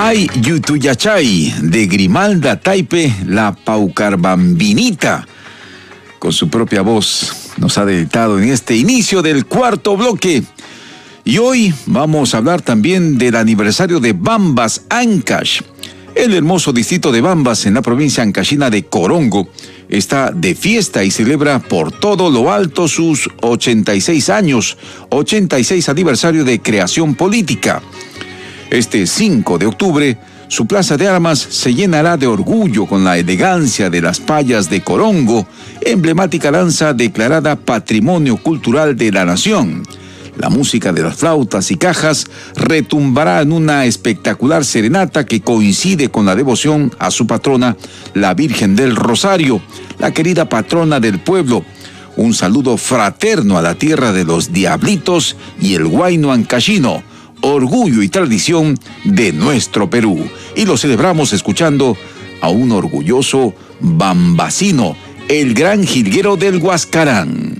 Ay Yutuyachay, de Grimalda Taipe, la Paucarbambinita, con su propia voz, nos ha deleitado en este inicio del cuarto bloque. Y hoy vamos a hablar también del aniversario de Bambas, Ancash. El hermoso distrito de Bambas, en la provincia ancashina de Corongo, está de fiesta y celebra por todo lo alto sus 86 años, 86 aniversario de creación política. Este 5 de octubre, su plaza de armas se llenará de orgullo con la elegancia de las payas de Corongo, emblemática danza declarada Patrimonio Cultural de la Nación. La música de las flautas y cajas retumbará en una espectacular serenata que coincide con la devoción a su patrona, la Virgen del Rosario, la querida patrona del pueblo. Un saludo fraterno a la tierra de los diablitos y el huayno ancashino, orgullo y tradición de nuestro Perú. Y lo celebramos escuchando a un orgulloso bambasino, el gran jilguero del Huascarán.